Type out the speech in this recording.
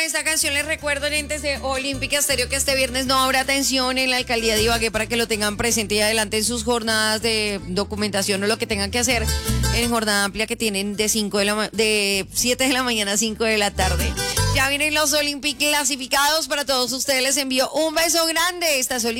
esta canción les recuerdo, oyentes de Olímpica Estéreo, que este viernes no habrá atención en la alcaldía de Ibagué para que lo tengan presente y adelante en sus jornadas de documentación o lo que tengan que hacer en jornada amplia que tienen de 7 de la mañana a 5 de la tarde. Ya vienen los Olympic clasificados para todos ustedes. Les envío un beso grande. Esta es